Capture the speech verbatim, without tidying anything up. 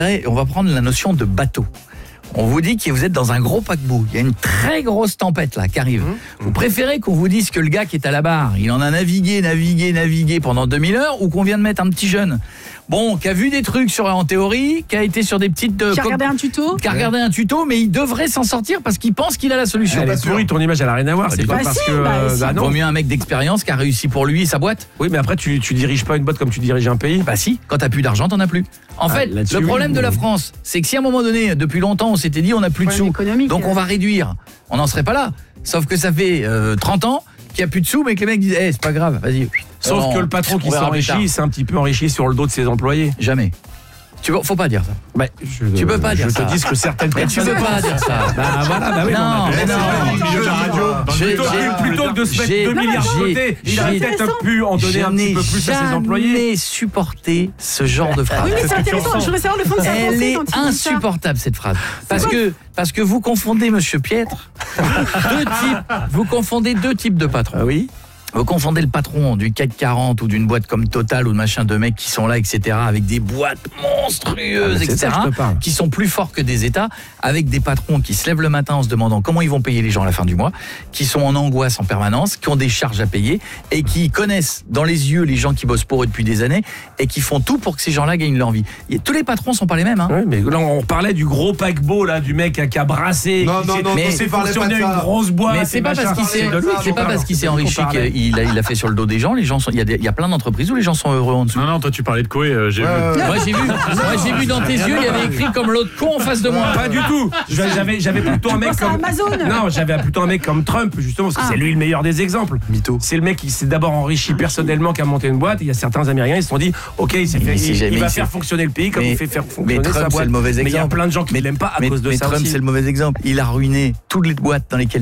On va prendre la notion de bateau. On vous dit que vous êtes dans un gros paquebot. Il y a une très grosse tempête là qui arrive. Mmh. Vous préférez qu'on vous dise que le gars qui est à la barre, il en a navigué, navigué, navigué pendant deux mille heures, ou qu'on vient de mettre un petit jeune, bon, qui a vu des trucs sur en théorie, qui a été sur des petites... Euh, qui a regardé un tuto. Qui a regardé un tuto, mais il devrait s'en sortir parce qu'il pense qu'il a la solution. Elle est pourrie, ton image, elle a rien à voir. C'est bah pas si, parce que... bah, euh, si. bah non. Vaut mieux un mec d'expérience qui a réussi pour lui et sa boîte. Oui, mais après, tu, tu diriges pas une boîte comme tu diriges un pays. Bah si, quand t'as plus d'argent, t'en as plus. En Ah, fait, le problème oui, de la mais... France, c'est que si à un moment donné, depuis longtemps, on s'était dit on n'a plus de sous, donc on va réduire, on n'en serait pas là. Sauf que ça fait euh, trente ans qu'il n'y a plus de sous, mais que les mecs disent hey, c'est pas grave, vas-y. Sauf Alors, que le patron qui s'enrichit, c'est un petit peu enrichi sur le dos de ses employés. Jamais. Tu veux, faut pas dire ça. Bah, je, tu peux pas je dire te ça. dis que certaines personnes. Tu peux pas dire ça. Bah voilà, bah oui. Non, mais non. Plutôt que de se mettre deux milliards de côté, il aurait peut-être pu en donner un petit peu plus à ses employés. Je n'ai supporté ce genre de phrase. Oui, mais c'est intéressant. Je voudrais savoir le fond de sa pensée. Elle est insupportable cette phrase. Parce que parce que vous confondez Monsieur Pietre. Deux types. Vous confondez deux types de patrons. Ah oui. Vous confondez le patron du C A C quarante ou d'une boîte comme Total ou de machin de mecs qui sont là, et cetera, avec des boîtes monstrueuses, ah, et cetera, qui sont plus forts que des États, avec des patrons qui se lèvent le matin en se demandant comment ils vont payer les gens à la fin du mois, qui sont en angoisse en permanence, qui ont des charges à payer et qui connaissent dans les yeux les gens qui bossent pour eux depuis des années et qui font tout pour que ces gens-là gagnent leur vie. Et tous les patrons sont pas les mêmes. Hein. Oui, mais là on parlait du gros paquebot là, du mec qui a brassé, non, qui non, non, mais c'est fonctionné une grosse boîte. Mais c'est pas parce qu'il s'est, c'est pas parce qu'il s'est enrichi qu'il il a, il a fait sur le dos des gens. Les gens sont, il y a des, il y a plein d'entreprises où les gens sont heureux en dessous. Non non, toi tu parlais de Koé, euh, j'ai ouais, vu. Moi j'ai vu, moi j'ai vu dans tes yeux, il y avait écrit comme l'autre con en face de moi. Pas du tout. J'avais j'avais plutôt un mec comme Amazon. Non, j'avais plutôt un mec comme Trump justement parce que ah. c'est lui le meilleur des exemples. Mytho. C'est le mec qui s'est d'abord enrichi personnellement qui a monté une boîte, et il y a certains Américains ils se sont dit OK, il s'est fait il, il va faire fonctionner le pays comme mais, il fait faire fonctionner mais Trump, sa boîte. C'est le mauvais exemple. Mais il y a plein de gens qui mais, l'aiment pas à mais, cause de mais ça Trump aussi. c'est le mauvais exemple. Il a ruiné toutes les boîtes dans lesquelles